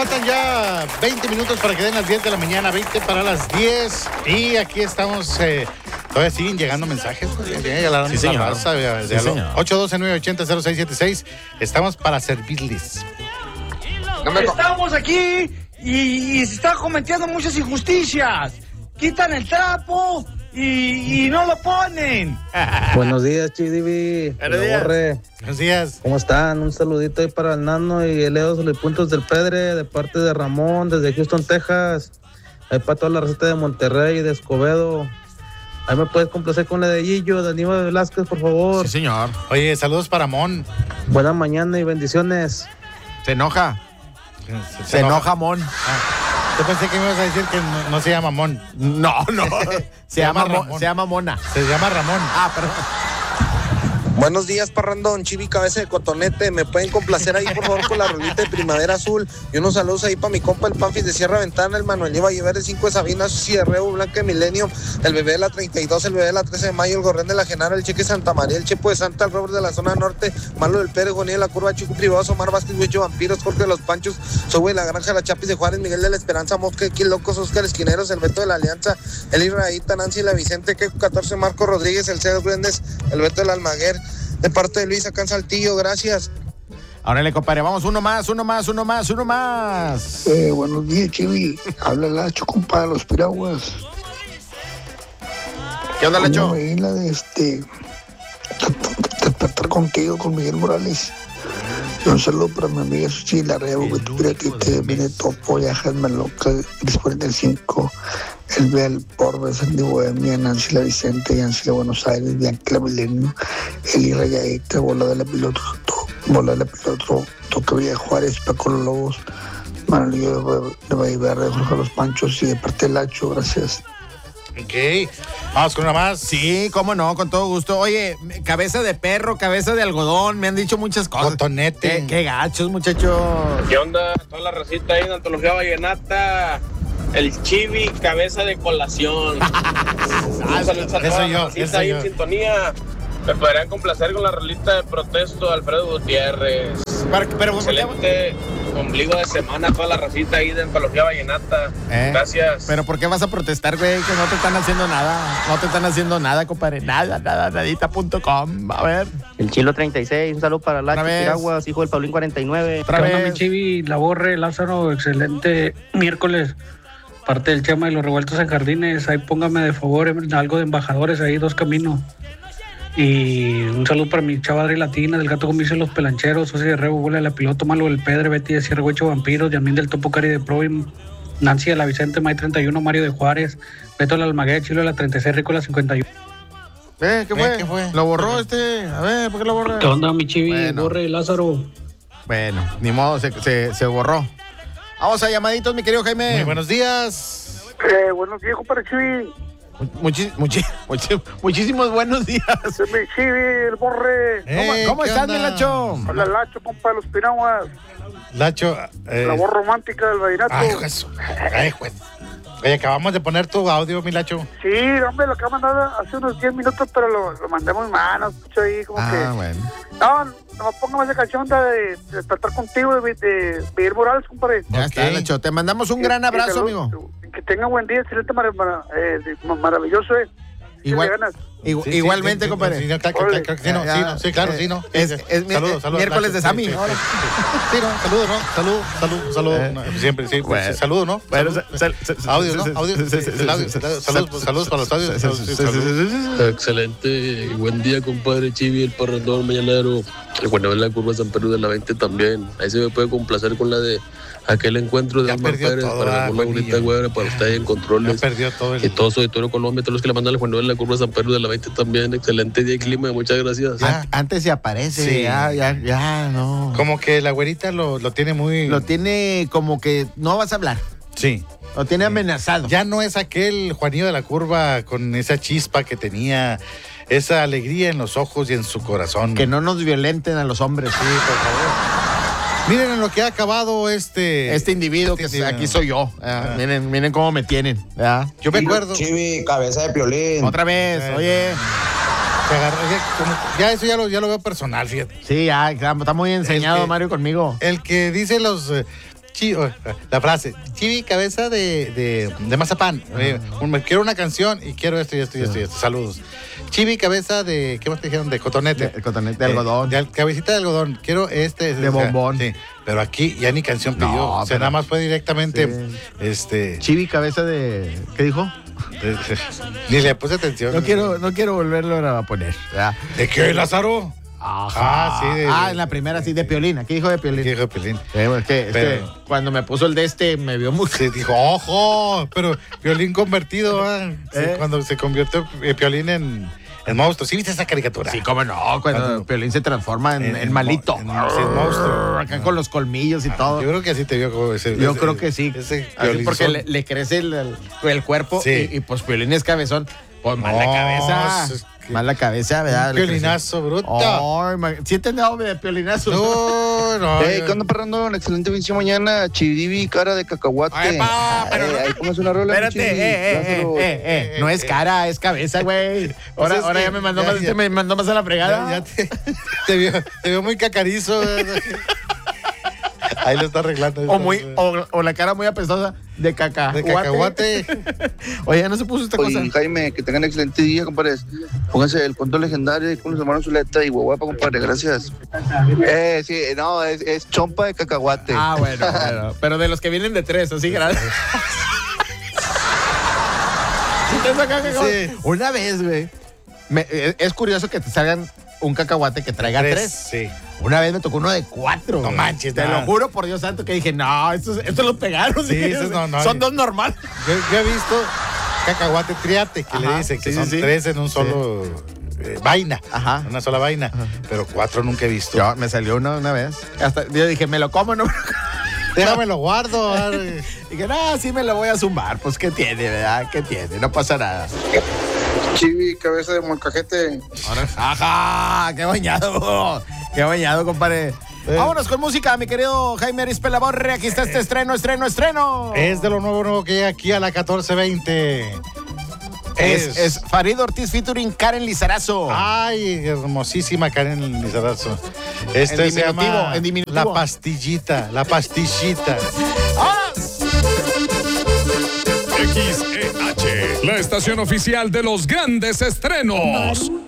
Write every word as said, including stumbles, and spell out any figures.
faltan ya veinte minutos para que den las diez de la mañana, veinte para las diez. Y aquí estamos, eh, todavía siguen llegando mensajes. Ya, ya la sí, señor. Raza, ya, Sí, ya señor. ocho uno dos, nueve ocho cero, cero seis siete seis. Estamos para servirles. Estamos aquí y, y se están cometiendo muchas injusticias. Quitan el trapo y, y no lo ponen. Buenos días, Chidivi. Buenos días. Borre. Buenos días. ¿Cómo están? Un saludito ahí para el Nano y el Edo Puntos del Pedre, de parte de Ramón, desde Houston, Texas. Ahí para toda la receta de Monterrey y de Escobedo. Ahí me puedes complacer con la de Gillo, de Aníbal Velázquez, por favor. Sí, señor. Oye, saludos para Mon. Buena mañana y bendiciones. Se enoja. Se, Se enoja, Mon. Ah, yo pensé que me ibas a decir que no, no se llama Mon. No, no. Se, Se llama, llama Mo- Ramón. se llama Mona. Se llama Ramón. Ah, perdón. Buenos días, parrandón, Chivi, cabeza de cotonete. ¿Me pueden complacer ahí, por favor, con la rolita de Primavera Azul? Y unos saludos ahí para mi compa, el Panfis de Sierra Ventana, el Manuel Iba a llevar el cinco de Sabina, Susi de Rebo, Blanca de Milenio, el bebé de la treinta y dos, el bebé de la trece de mayo, el Gorrén de la Genara, el Cheque Santa María, el Chepo de Santa, el Robert de la zona norte, Malo del Pérez, Juanía de la Curva, Chico Privado, Omar Vázquez, Huicho Vampiros, Jorge de los Panchos, Soy de la Granja, la Chapis de Juárez, Miguel de la Esperanza, Mosca, Kil Locos, Oscar Esquineros, el Beto de la Alianza, el Israelita, Nancy, la Vicente, que catorce, Marco Rodríguez, el Cedro Grandes, el Beto del Almaguer, de parte de Luis acá en Saltillo, gracias. Ahora le compadre, vamos uno más, uno más, uno más, uno más. Eh, buenos días, Chivi. Habla Lacho, compa de los Piraguas. ¿Qué onda, Lacho? Ahí la de este. Despertar contigo con Miguel Morales. Y un saludo para mi amiga Susi Larrebo, que tuviera que te viene Topo, Yajas Loca, Gris cuarenta y cinco, el Bel Porbe, Sandy Bohemia, Nancy La Vicente, Yancy de Buenos Aires, Bianca La Milenio, Eli Rayadita, Bola de la Piloto, Bola de la Piloto, Toque Villa Juárez, Paco Los Lobos, Manuel de Valle Verde, Jorge Los Panchos y de parte de Lacho, gracias. Ok, vamos con una más. Sí, cómo no, con todo gusto. Oye, cabeza de perro, cabeza de algodón, me han dicho muchas cosas. Cotonete. Qué, qué gachos, muchachos. ¿Qué onda? Toda la recita ahí en Antología Vallenata. El Chivi, cabeza de colación. Un saludo a toda eso la yo, racita eso ahí yo. en sintonía. Me podrían complacer con la rolita de protesto de Alfredo Gutiérrez. Pero, pero, Excelente ombligo de semana, toda la racita ahí de Antología Vallenata. ¿Eh? Gracias. Pero ¿por qué vas a protestar, güey? Que no te están haciendo nada. No te están haciendo nada, compadre. Nada, nada, nadita punto com. A ver. El Chilo treinta y seis, un saludo para Lacho Otra vez. Piraguas, hijo del Paulín cuarenta y nueve. Otra ¿Qué onda, vez. mi Chivi? La Borre, Lázaro, excelente miércoles. Parte del Chema y los revueltos en jardines. Ahí póngame de favor eh, algo de embajadores, ahí dos caminos. Y un saludo para mi chava Adri Latina, del Gato Comicio y los Pelancheros, Sosi de Rebo, Bola de la Piloto, Malo del Pedre, Betty de Sierra Huecho Vampiros, Yamín del Topo Cari de Provim, Nancy de la Vicente, May treinta y uno, Mario de Juárez, Beto de la Almaguer, Chilo de la treinta y seis, Rico de la cincuenta y uno. ¿Eh? ¿Qué fue? ¿Qué fue? Lo borró este. A ver, ¿por qué lo borró? ¿Qué onda, mi Chivi? Bueno. Borre, Lázaro. Bueno, ni modo, se, se, se borró. Vamos a llamaditos, mi querido Jaime. Muy buenos días. Eh, buenos días, compa Chivi. Muchi- muchi- muchi- muchísimos buenos días. Mi Chivi, el Borre. Eh, ¿Cómo ¿qué estás, onda? mi Lacho? Habla Lacho, compa de los Piraguas. Lacho. Eh, La voz romántica del vallenato. Ay, juez. Ay, juez. Oye, acabamos de poner tu audio, mi Lacho. Sí, hombre, lo acabo de mandar hace unos diez minutos, pero lo, lo mandé muy mal, no escucho ahí como Ah, que... bueno. No, no, póngame esa canción de, de despertar contigo, de, de Miguel Morales, compadre. Ya Ok. está, Lacho. Te mandamos un gran Y- y abrazo, salud, amigo. Que tenga buen día, excelente, mar, mar- eh, de- maravilloso, eh. Igual, Sí, le ganas. igu- Sí, sí, igualmente, sí, compadre. sí, no, claro, claro, claro, sí, no, sí, no, sí, claro, sí, no. Es- Sí, es sí. mi- Saludos, eh, saludos, miércoles Lacho, de Sammy, sí, sí, ahora. sí. Sí, no, saludos, ¿no? Salud, salud, salud. Eh. No, siempre, sí, Bueno. sí, saludo, ¿no? Bueno, Salud. sal- sal- sal- Audio, ¿no? sal- Audio, sal- sí, sal- el audio. sal- sal- Saludos, sal- saludos para los audios. sal- Saludos, sí, sal- saludos. sal- Excelente, buen día compadre Chivi, el parrandón mañanero, el bueno de la curva San Pedro de la veinte también, ahí se me puede complacer con la de aquel encuentro de Ya Almar perdió Pérez todo, para ah, una buen bonita niño. güera para usted en Ya controles perdió todo el... y todo soy Toro Colombia, todos los que le mandan al bueno de la curva San Pedro de la veinte también, excelente día y clima, muchas gracias. Ya. An- Antes se aparece, Sí. ya, ya, ya, no. Como que la güerita lo, lo tiene muy... Lo tiene como que no vas a hablar. Sí. Lo tiene amenazado. Ya no es aquel Juanillo de la Curva con esa chispa que tenía, esa alegría en los ojos y en su corazón. Que no nos violenten a los hombres. Sí, por favor. Miren en lo que ha acabado este... Este individuo este que individuo. aquí soy yo. ah, Ah. Miren, miren cómo me tienen. ¿verdad? Yo me acuerdo... Chivi, cabeza de piolín. Otra vez, Eh, oye. se agarró- ya, como- ya eso ya lo, ya lo veo personal, fíjate. Sí, ya, está está muy enseñado El que- Mario conmigo. El que dice los eh, Chi- la frase, Chivi, cabeza de, de, de mazapán. Eh, un- quiero una canción y quiero esto y esto y esto y esto. Saludos. Chivi, cabeza de, ¿qué más te dijeron? De cotonete. De cotonete, de algodón. Eh, de al- cabecita de algodón. Quiero este. De bombón. Sí, pero aquí ya ni canción pidió. No, o sea, pero- nada más fue directamente, Sí. este... Chivi, cabeza de... ¿Qué dijo? Ni le puse atención. No quiero, no quiero volverlo a poner. ¿verdad? ¿De qué, Lázaro? Ajá. Ah, sí, de- ah, en la primera sí, de Piolín. Aquí dijo de Piolín. ¿Qué dijo Pelín? Eh, bueno, es que, es Pero- que cuando me puso el de este me vio muy... Se dijo, ojo, pero Piolín convertido, ¿ah? Sí, ¿Eh? cuando se convirtió eh, Piolín en, en monstruo. ¿Sí viste esa caricatura? Sí, cómo no, cuando Cuando- Piolín se transforma en, En- en en malito. mo- en- sí, en monstruo. Acá con los colmillos y todo. Yo creo que así te vio como ese. Yo ese- creo que sí. Ese Así Piolín porque son- le, le crece el, el- el cuerpo Sí. y, y, pues Piolín es cabezón. Pues mal la No, cabeza. es que- Mal la cabeza, ¿verdad? Un Le piolinazo, creció. bruto. Ay, ma- ¿sí te han dado de piolinazo? No, no. Hey, ¿qué onda, Parrandón? Excelente visión mañana. Chivibi, cara de cacahuate. Ay, pa, pero Eh, no- ahí póngase una rola. mi Espérate, Chivi. eh, eh, Lázaro. eh, eh, eh. No es cara, es cabeza, güey. Ahora, es ahora que ya me mandó, ya- más, ya- me mandó más a la fregada. Ya, ya te, te vio, te vio muy cacarizo. ¿verdad? Ahí lo está arreglando. O, muy, o, o la cara muy apestosa de caca. De cacahuate. Oye, ya no se puso esta cosa. Oye, Jaime, que tengan excelente día, compadres. Pónganse el cuento legendario con los hermanos Zuleta y Guaguapa, compadre. Gracias. Eh, sí, no, es, es chompa de cacahuate. Ah, bueno, bueno. Pero de los que vienen de tres, así, gracias. ¿Sí te sacan cacahuate? Sí. Una vez, güey. me- Es es curioso que te salgan un cacahuate que traiga tres. Sí. Una vez me tocó uno de cuatro. No güey. manches, Te no. lo juro por Dios santo que dije, no, estos, estos los pegaron. Sí, dije, esos no, no. Son dos normales. Yo, yo he visto cacahuate triate, que Ajá, le dicen que sí, son sí, sí. tres en un solo eh, vaina. Ajá. Una sola vaina. Pero cuatro nunca he visto. Yo, me salió uno una vez. Hasta, yo dije, ¿me lo como o no? me lo como? Déjame lo guardo. ay. Dije, no, sí me lo voy a zumbar. Pues, ¿qué tiene, verdad? ¿Qué tiene? No pasa nada. Chivi, cabeza de molcajete. ¡Ajá! ¡Qué bañado! ¡Qué bañado, compadre! Eh. Vámonos con música, mi querido Jaime Arispe Laborre. Aquí está este estreno, estreno, estreno. Es de lo nuevo, nuevo que llega aquí a la catorce veinte. Es, es Farid Ortiz featuring Karen Lizarazo. Ay, hermosísima Karen Lizarazo. Este En se llama diminutivo, en diminutivo. La Pastillita, La Pastillita. X E H, la estación oficial de los grandes estrenos.